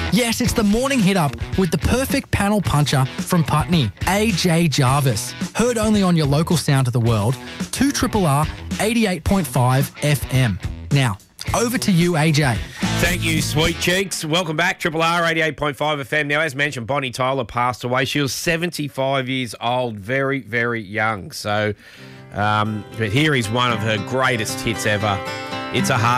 Yes, it's the morning hit up with the perfect panel puncher from Putney, AJ Jarvis. Heard only on your local sound of the world, 2RRR 88.5 FM. Now, over to you, AJ. Thank you, Sweet Cheeks. Welcome back, RRR 88.5 FM. Now, as mentioned, Bonnie Tyler passed away. She was 75 years old, very, very young. So, but here is one of her greatest hits ever. It's a hard